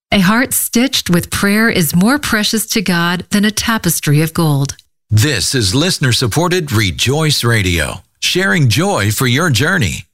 A heart stitched with prayer is more precious to God than a tapestry of gold. This is listener-supported Rejoice Radio, sharing joy for your journey.